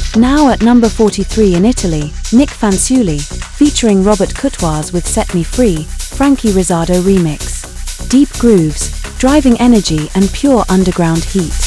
Now at number 43 in Italy, Nick Fanciulli, featuring Robert Courtois with Set Me Free, Frankie Rizzardo remix. Deep grooves, driving energy and pure underground heat.